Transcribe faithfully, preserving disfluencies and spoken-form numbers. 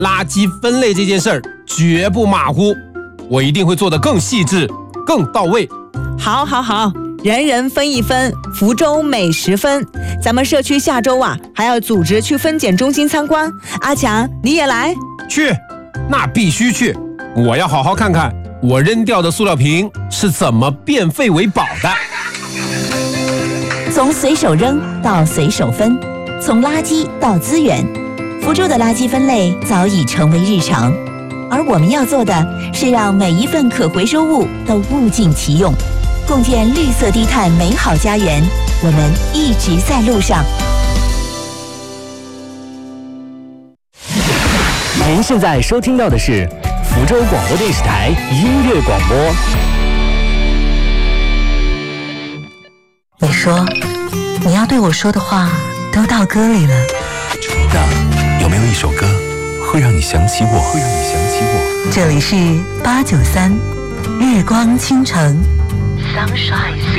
垃圾分类这件事儿绝不马虎，我一定会做得更细致、更到位。 好，好，好，人人分一分，福州美食分。咱们社区下周啊，还要组织去分拣中心参观。阿强，你也来？ 去，那必须去。我要好好看看我扔掉的塑料瓶是怎么变废为宝的。 从随手扔到随手分，从垃圾到资源，福州的垃圾分类早已成为日常。而我们要做的是让每一份可回收物都物尽其用，共建绿色低碳美好家园。我们一直在路上。 您现在收听到的是福州广播电视台音乐广播。 你说你要对我说的话都到歌里了， 那有没有一首歌会让你想起我？会让你想起我？ 这里是八九三日光倾城 Sunshine。